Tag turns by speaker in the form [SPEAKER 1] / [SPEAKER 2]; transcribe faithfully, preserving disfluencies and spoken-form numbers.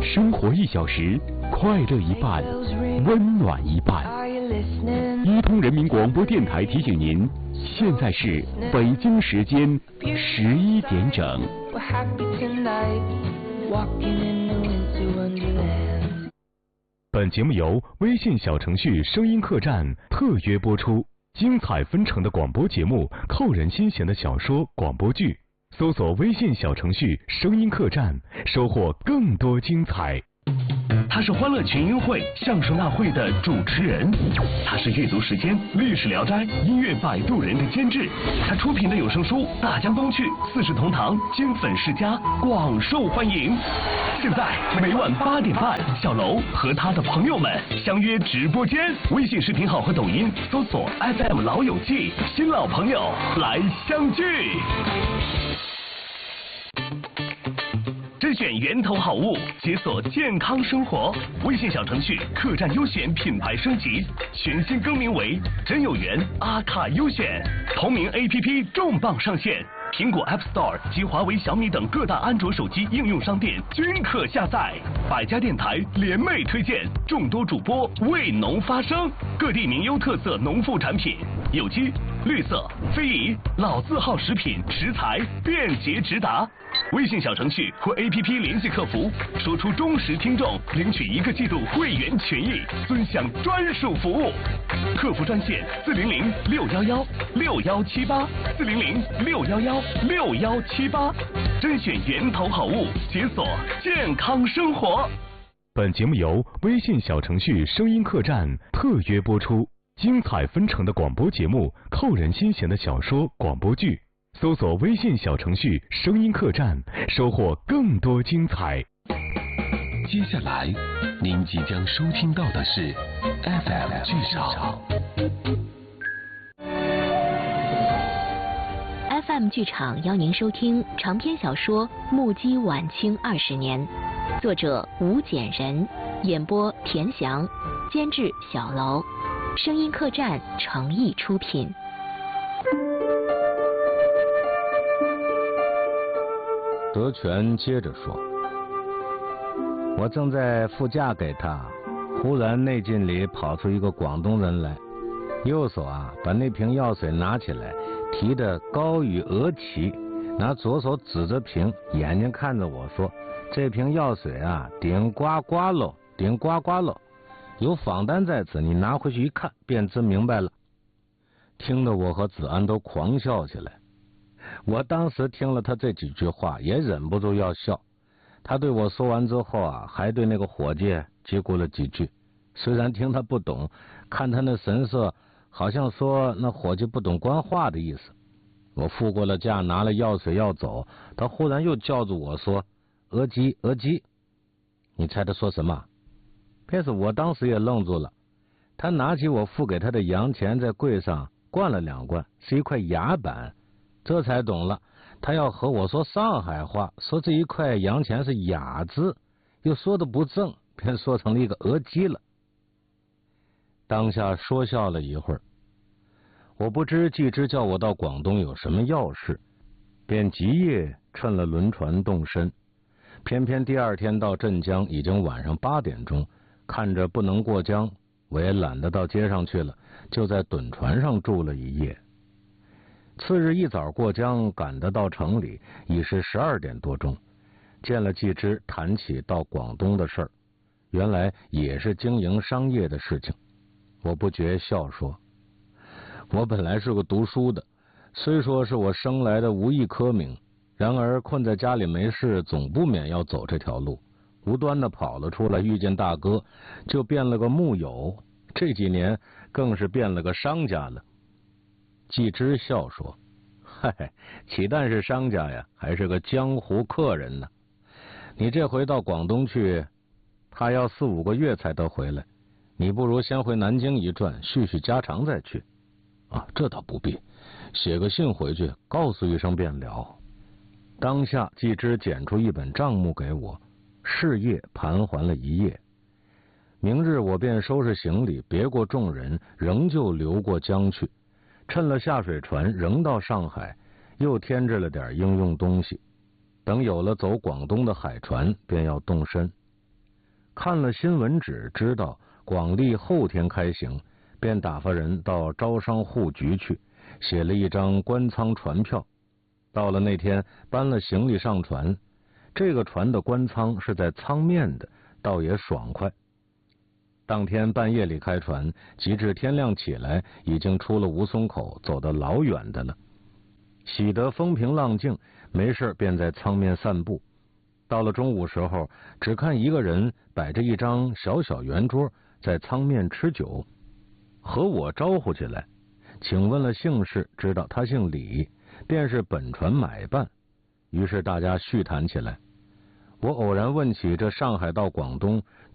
[SPEAKER 1] 生活一小时，快乐一半，温暖一半。伊通人民广播电台提醒您，现在是北京时间十一点整。本节目由微信小程序声音客栈特约播出，精彩纷呈的广播节目，扣人心弦的小说、广播剧。搜索微信小程序声音客栈，收获更多精彩。
[SPEAKER 2] 他是欢乐群英会相声大会的主持人，他是阅读时间历史聊斋音乐摆渡人的监制，他出品的有声书《大江东去》《四世同堂》金粉世家广受欢迎。现在每晚八点半，小楼和他的朋友们相约直播间，微信视频号和抖音搜索 F M 老友记，新老朋友来相聚。甄选源头好物，解锁健康生活。微信小程序客栈优选品牌升级，全新更名为真有缘阿卡优选。同名 A P P 重磅上线，苹果 App Store 及华为、小米等各大安卓手机应用商店均可下载。百家电台联袂推荐，众多主播为农发声，各地名优特色农副产品，有机、绿色、非遗、老字号食品食材便捷直达。微信小程序或 A P P 联系客服，说出忠实听众，领取一个季度会员权益，尊享专属服务。客服专线四零零六幺幺六幺七八四零零六幺幺六幺七八，甄选源头好物，解锁健康生活。
[SPEAKER 1] 本节目由微信小程序声音客栈特约播出，精彩纷呈的广播节目，扣人心弦的小说、广播剧。搜索微信小程序声音客栈，收获更多精彩。
[SPEAKER 2] 接下来您即将收听到的是 F M 剧场。
[SPEAKER 3] F M 剧场邀您收听长篇小说《目击晚清二十年》，作者吴简人，演播田翔，监制小楼，声音客栈诚意出品。
[SPEAKER 4] 德全接着说，我正在副驾给他，忽然内镜里跑出一个广东人来，右手啊把那瓶药水拿起来，提得高于额齐，拿左手指着瓶，眼睛看着我说，这瓶药水啊顶呱呱喽，顶呱呱喽，有仿单在此，你拿回去一看便知明白了。听得我和子安都狂笑起来。我当时听了他这几句话，也忍不住要笑。他对我说完之后啊，还对那个伙计嘀咕了几句。虽然听他不懂，看他那神色，好像说那伙计不懂官话的意思。我付过了价，拿了药水要走，他忽然又叫住我说：“额吉，额吉。”你猜他说什么？便是我当时也愣住了。他拿起我付给他的洋钱，在柜上灌了两灌，是一块牙板。这才懂了，他要和我说上海话，说这一块洋钱是雅字，又说的不正，便说成了一个额鸡了。当下说笑了一会儿，我不知季之叫我到广东有什么要事，便即夜乘了轮船动身。偏偏第二天到镇江已经晚上八点钟，看着不能过江，我也懒得到街上去了，就在趸船上住了一夜。次日一早过江，赶得到城里，已是十二点多钟。见了季之，谈起到广东的事儿，原来也是经营商业的事情。我不觉笑说，我本来是个读书的，虽说是我生来的无艺科名，然而困在家里没事，总不免要走这条路，无端的跑了出来，遇见大哥，就变了个木友，这几年更是变了个商家了。季之笑说，嗨，岂但是商家呀，还是个江湖客人呢。你这回到广东去，他要四五个月才得回来，你不如先回南京一转，叙叙家常再去。啊，这倒不必，写个信回去，告诉一声便了。当下季之捡出一本账目给我，事业盘桓了一夜。明日我便收拾行李，别过众人，仍旧流过江去。趁了下水船，仍到上海，又添置了点应用东西。等有了走广东的海船，便要动身。 看了新闻纸，知道广利后天开行，便打发人到招商户局去，写了一张官仓船票。到了那天，搬了行李上船。这个船的官仓是在仓面的，倒也爽快。当天半夜里开船，及至天亮起来，已经出了吴淞口，走得老远的了。喜得风平浪静，没事便在仓面散步。到了中午时候，只看一个人摆着一张小小圆桌，在仓面吃酒，和我招呼起来，请问了姓氏，知道他姓李，便是本船买办。于是大家叙谈起来。我偶然问起这上海到广东